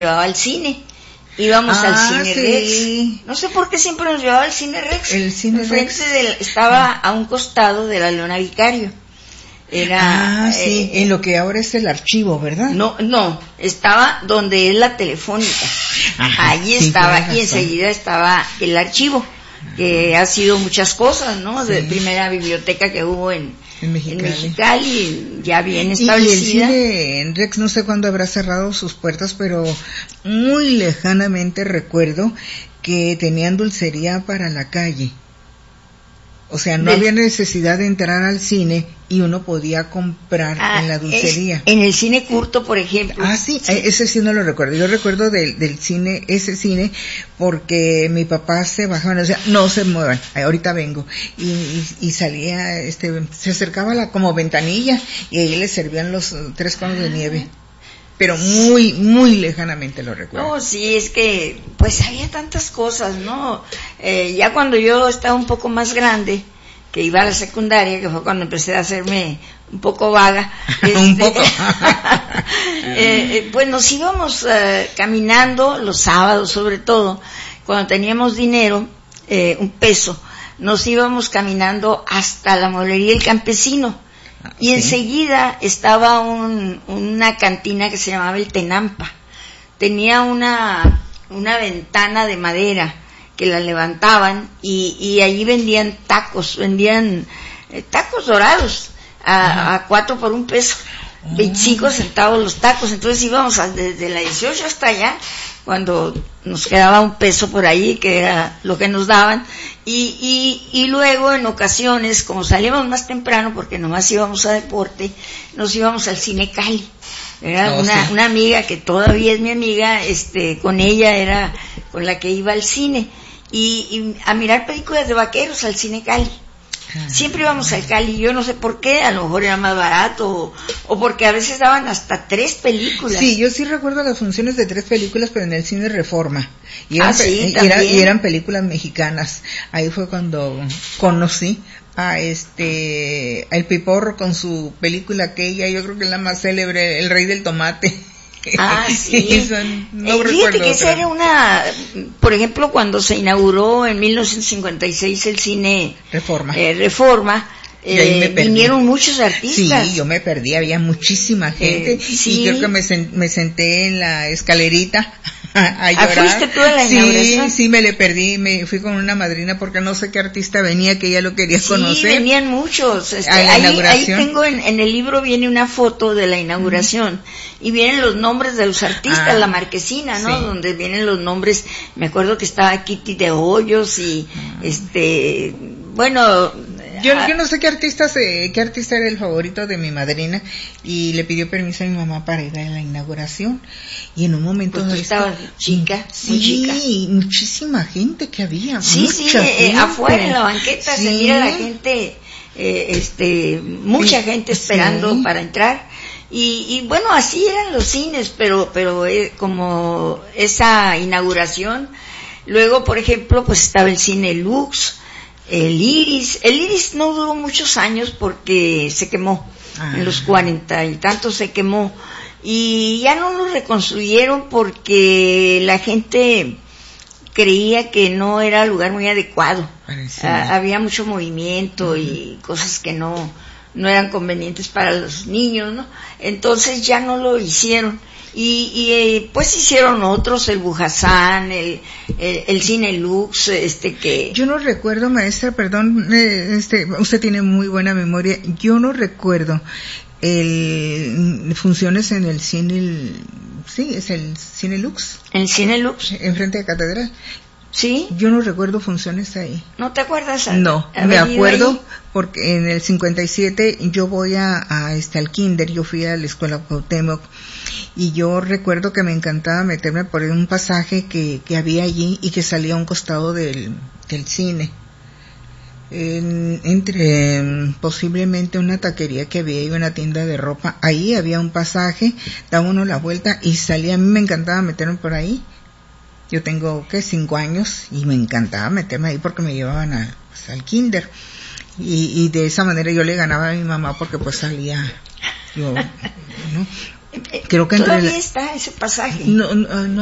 llevaba al cine. Íbamos al Cine sí. Rex. No sé por qué siempre nos llevaba al Cine Rex. El Cine Rex. Estaba a un costado de la Leona Vicario. Era, sí, en lo que ahora es el archivo, ¿verdad? No, estaba donde es la Telefónica. Allí estaba, y enseguida estaba el archivo, que ha sido muchas cosas, ¿no? Sí. De primera biblioteca que hubo en Mexicali, ya bien Y establecida. el Cine Rex no sé cuándo habrá cerrado sus puertas, pero muy lejanamente recuerdo que tenían dulcería para la calle. O sea, no había necesidad de entrar al cine y uno podía comprar en la dulcería. En el Cine Curto, por ejemplo. Sí, ese sí no lo recuerdo. Yo recuerdo del cine, ese cine, porque mi papá se bajaba y decía, no se muevan, ahorita vengo. Y salía, se acercaba a la como ventanilla y ahí le servían los 3 conos de nieve. Pero muy, muy lejanamente lo recuerdo. No, sí, es que, pues había tantas cosas, ¿no? Ya cuando yo estaba un poco más grande, que iba a la secundaria, que fue cuando empecé a hacerme un poco vaga, un poco. Pues nos íbamos caminando los sábados, sobre todo, cuando teníamos dinero, $1, nos íbamos caminando hasta la mueblería El Campesino. Y enseguida estaba una cantina que se llamaba El Tenampa. Tenía una ventana de madera que la levantaban y allí vendían tacos dorados a 4 por $1, 25 centavos los tacos. Entonces íbamos desde la 18 hasta allá, cuando nos quedaba $1 por ahí, que era lo que nos daban, y luego en ocasiones, como salíamos más temprano porque nomás íbamos a deporte, nos íbamos al Cine Cali. Era una amiga que todavía es mi amiga, con ella era con la que iba al cine, y a mirar películas de vaqueros al Cine Cali. Siempre íbamos al Cali, yo no sé por qué, a lo mejor era más barato, o porque a veces daban hasta 3 películas. Sí, yo sí recuerdo las funciones de 3 películas, pero en el Cine Reforma. Y eran películas mexicanas. Ahí fue cuando conocí a El Piporro con su película aquella, yo creo que es la más célebre, El Rey del Tomate. Sí. No fíjate que esa era por ejemplo, cuando se inauguró en 1956 el Cine Reforma, vinieron muchos artistas. Sí, yo me perdí, había muchísima gente, y creo que me senté en la escalerita a llorar. ¿Fuiste tú a la inauguración? Sí, me le perdí, me fui con una madrina porque no sé qué artista venía, que ella lo quería conocer. Sí, venían muchos. Ahí tengo en el libro viene una foto de la inauguración y vienen los nombres de los artistas, la marquesina, ¿no? Sí. Donde vienen los nombres. Me acuerdo que estaba Kitty de Hoyos y bueno. Yo no sé qué artista era el favorito de mi madrina, y le pidió permiso a mi mamá para ir a la inauguración, y en un momento pues estaba chica, muy chica. Sí, muchísima gente que había. Sí, afuera en la banqueta se mira la gente, mucha gente esperando para entrar, y bueno, así eran los cines, pero como esa inauguración, luego por ejemplo pues estaba el Cine Lux, el Iris no duró muchos años porque se quemó, en los 40 y tantos se quemó, y ya no lo reconstruyeron porque la gente creía que no era lugar muy adecuado. Había mucho movimiento y cosas que no eran convenientes para los niños, ¿no? Entonces ya no lo hicieron. Y pues hicieron otros, el Bujasán, el Cine Lux, que... Yo no recuerdo, maestra, perdón, usted tiene muy buena memoria, yo no recuerdo funciones en el cine, sí, es el Cine Lux. ¿El Cine Lux? Enfrente de Catedral. Sí. Yo no recuerdo funciones ahí. ¿No te acuerdas? No, me acuerdo porque en el 57 yo voy al kinder, yo fui a la escuela Cuauhtémoc, y yo recuerdo que me encantaba meterme por un pasaje que había allí y que salía a un costado del cine. Entre posiblemente una taquería que había y una tienda de ropa, ahí había un pasaje, daba uno la vuelta y salía. A mí me encantaba meterme por ahí. Yo tengo 5 años y me encantaba meterme ahí porque me llevaban al kinder, y de esa manera yo le ganaba a mi mamá porque pues salía yo, ¿no? Creo que todavía está ese pasaje. No